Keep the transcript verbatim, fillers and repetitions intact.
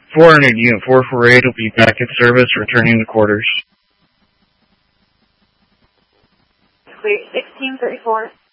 four hundred Unit four forty-eight will be back in service, returning to quarters. Clear sixteen thirty-four.